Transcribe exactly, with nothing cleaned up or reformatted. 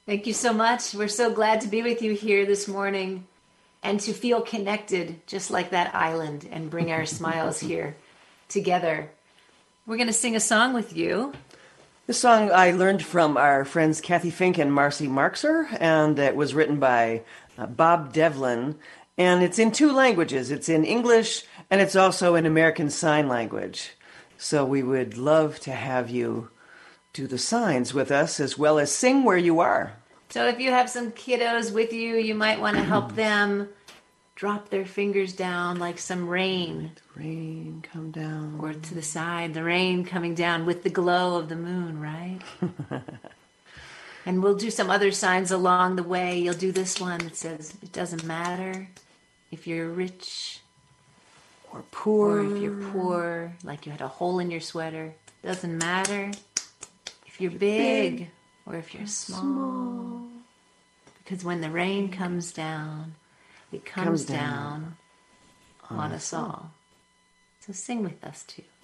Thank you so much. We're so glad to be with you here this morning and to feel connected just like that island and bring our smiles here together. We're going to sing a song with you. This song I learned from our friends Kathy Fink and Marcy Marxer, and it was written by uh, Bob Devlin. And it's in two languages. It's in English, and it's also in American Sign Language. So we would love to have you do the signs with us as well as sing where you are. So if you have some kiddos with you, you might want to help them drop their fingers down like some rain. Rain come down. Or to the side, the rain coming down with the glow of the moon, right? And we'll do some other signs along the way. You'll do this one that says, it doesn't matter if you're rich or poor. Or if you're poor, like you had a hole in your sweater. Doesn't matter if you're big, big or if you're small. small. Because when the rain comes down, it comes, comes down, down on us all. So sing with us too.